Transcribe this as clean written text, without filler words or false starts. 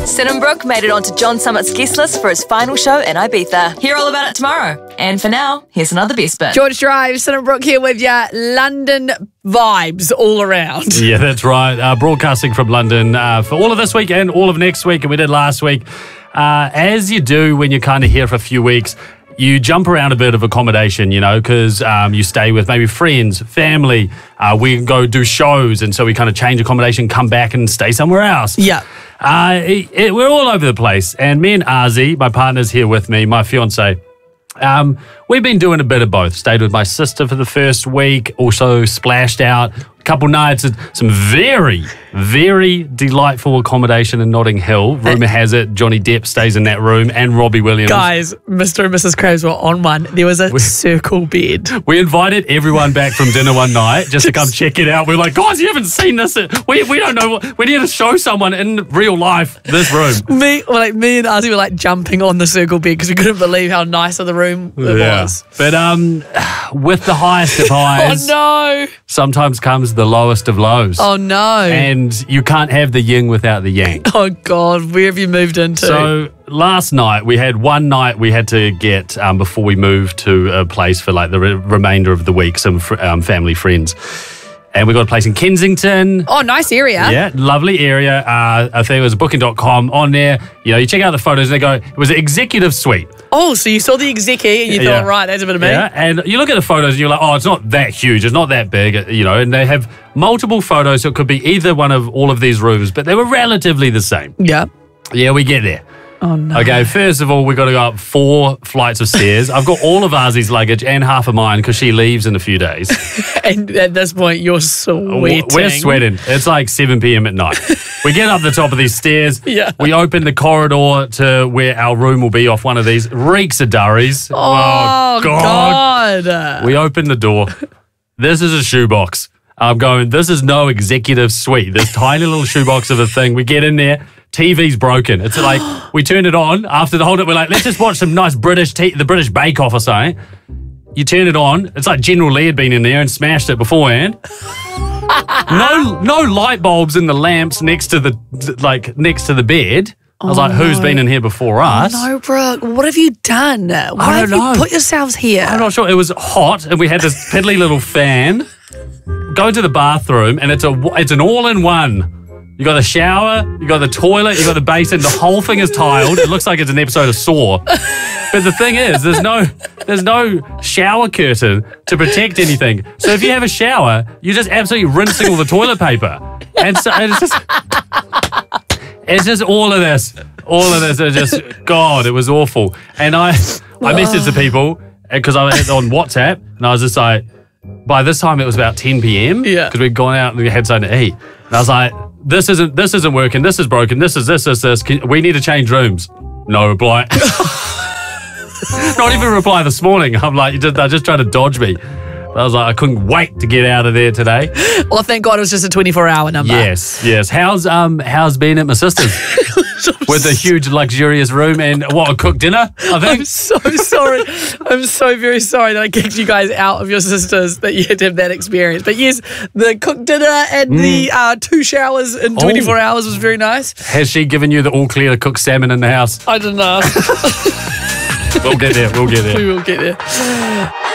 Sinnambrook made it onto John Summit's guest list for his final show in Ibiza. Hear all about it tomorrow. And for now, here's another best bit. George Drive, Sinnambrook here with you. London vibes all around. Yeah, that's right. Broadcasting from London for all of this week and all of next week, and we did last week. As you do when you're kind of here for a few weeks, you jump around a bit of accommodation, you know, because you stay with maybe friends, family. We go do shows, and so we kind of change accommodation, come back and stay somewhere else. Yeah. We're all over the place. And me and Azi, my partner's here with me, my fiance, we've been doing a bit of both. Stayed with my sister for the first week, also splashed out a couple nights at some very, very delightful accommodation in Notting Hill. Rumour has it Johnny Depp stays in that room and Robbie Williams. Guys, Mr. and Mrs. Krabs were on one. There was a circle bed. We invited everyone back from dinner one night just to come check it out. We're like, guys, you haven't seen this. We don't know. We need to show someone in real life this room. Me and Ozzy were like jumping on the circle bed because we couldn't believe how nice of the room it was. But with the highest of highs, oh no, sometimes comes the lowest of lows. Oh no. And you can't have the yin without the yang. Oh God, where have you moved into? So last night, we had one night we had to get, before we moved to a place for like the remainder of the week, some family friends. And we got a place in Kensington. Oh, nice area. Yeah, lovely area. I think it was booking.com on there. You know, you check out the photos and they go, it was an executive suite. Oh, so you saw the executive and you thought, right, that's a bit of me. Yeah, and you look at the photos and you're like, oh, it's not that huge. It's not that big, you know, and they have multiple photos. So it could be either one of all of these rooms, but they were relatively the same. Yeah. Yeah, we get there. Oh, no. Okay, first of all, we got to go up 4 flights of stairs. I've got all of Arzy's luggage and half of mine because she leaves in a few days. And at this point, you're sweating. We're sweating. It's like 7 p.m. at night. We get up the top of these stairs. Yeah. We open the corridor to where our room will be off one of these. Reeks of durries. Oh, God. We open the door. This is a shoebox. I'm going, this is no executive suite. This tiny little shoebox of a thing. We get in there. TV's broken. It's like, we turn it on after the whole day. We're like, let's just watch some nice British the British Bake Off or something. You turn it on. It's like General Lee had been in there and smashed it beforehand. No light bulbs in the lamps next to the bed. I was like, who's been in here before us? No, bro. What have you done? Why I have don't know. you put yourselves here? I'm not sure. It was hot and we had this piddly little fan. Go to the bathroom and it's an all-in-one. You got the shower, you got the toilet, you got the basin. The whole thing is tiled. It looks like it's an episode of Saw. But the thing is, there's no shower curtain to protect anything. So if you have a shower, you're just absolutely rinsing all the toilet paper. And so it's just all of this. All of this. It just, God, it was awful. And I messaged the people because I was on WhatsApp and I was just like, by this time it was about 10 p.m. Yeah. Because we'd gone out and we had something to eat. And I was like, this isn't working. This is broken. This. We need to change rooms. No reply. Not even a reply this morning. I'm like, they're just trying to dodge me. But I was like, I couldn't wait to get out of there today. Well, thank God it was just a 24-hour number. Yes. How's been at my sister's? With a huge luxurious room and a cooked dinner, I think. I'm so sorry. I'm so very sorry that I kicked you guys out of your sisters, that you had to have that experience. But yes, the cooked dinner and the 2 showers in 24 hours was very nice. Has she given you the all clear to cook salmon in the house? I don't know. We'll get there. We will get there.